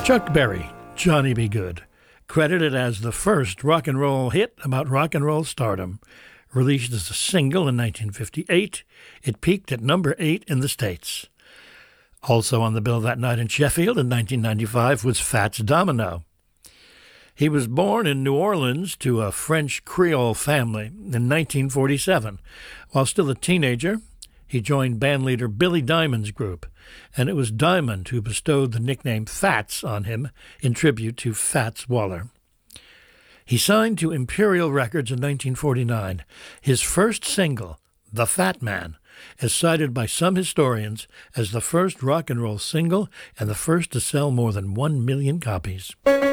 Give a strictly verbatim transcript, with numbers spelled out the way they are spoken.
Chuck Berry, Johnny Be Good, credited as the first rock and roll hit about rock and roll stardom. Released as a single in nineteen fifty-eight, it peaked at number eight in the States. Also on the bill that night in Sheffield in nineteen ninety-five was Fats Domino. He was born in New Orleans to a French Creole family in nineteen forty-seven. While still a teenager, he joined bandleader Billy Diamond's group, and it was Diamond who bestowed the nickname Fats on him in tribute to Fats Waller. He signed to Imperial Records in nineteen forty-nine. His first single, The Fat Man, is cited by some historians as the first rock and roll single and the first to sell more than one million copies.